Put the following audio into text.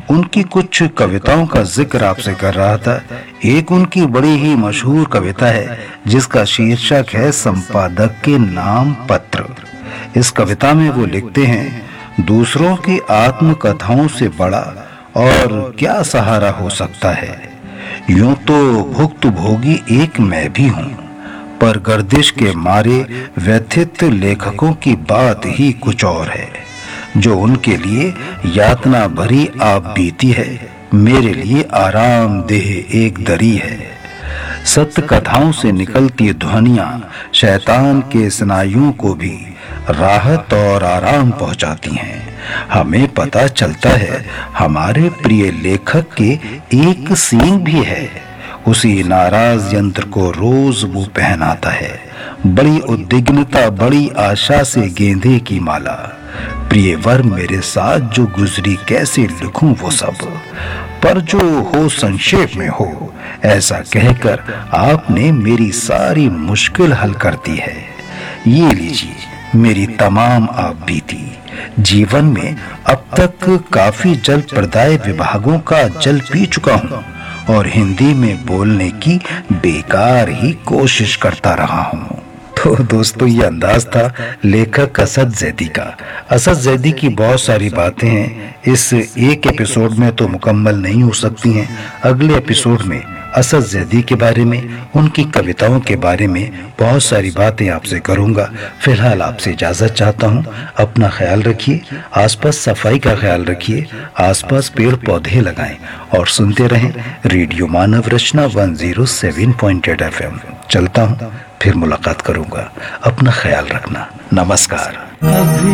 उनकी कुछ कविताओं का जिक्र आपसे कर रहा था। एक उनकी बड़ी ही मशहूर कविता है जिसका शीर्षक है संपादक के नाम पत्र। इस कविता में वो लिखते हैं, दूसरों की आत्मकथाओं से बड़ा और क्या सहारा हो सकता है। यूं तो भुक्तभोगी एक मैं भी हूं, पर गर्दिश के मारे व्यथित लेखकों की बात ही कुछ और है। जो उनके लिए यातना भरी आप बीती है, मेरे लिए आरामदेह एक दरी है। सत्य कथाओं से निकलती ध्वनियां शैतान के स्नायुओं को भी राहत और आराम पहुंचाती हैं। हमें पता चलता है हमारे प्रिय लेखक के एक सींग भी है। उसी नाराज यंत्र को रोज वो पहनाता है। बड़ी उद्विग्नता, बड़ी आशा से गेंदे की माला, प्रिय वर मेरे साथ जो गुजरी कैसे लिखूं वो सब, पर जो हो संक्षेप में हो, ऐसा कहकर आपने मेरी सारी मुश्किल हल कर दी है। ये लीजिए मेरी तमाम आप बीती। जीवन में अब तक काफी जल प्रदाय विभागों का जल पी चुका हूँ और हिंदी में बोलने की बेकार ही कोशिश करता रहा हूँ। तो दोस्तों, ये अंदाज था लेखक असद जैदी का। असद जैदी की बहुत सारी बातें हैं, इस एक एपिसोड में तो मुकम्मल नहीं हो सकती हैं। अगले एपिसोड में असद जैदी के बारे में, उनकी कविताओं के बारे में बहुत सारी बातें आपसे करूंगा। फिलहाल आपसे इजाजत चाहता हूं। अपना ख्याल रखिए, आसपास सफाई का ख्याल रखिए, आसपास पेड़ पौधे लगाएं और सुनते रहें रेडियो मानव रचना 107.8 FM। चलता हूं, फिर मुलाकात करूंगा। अपना ख्याल रखना। नमस्कार।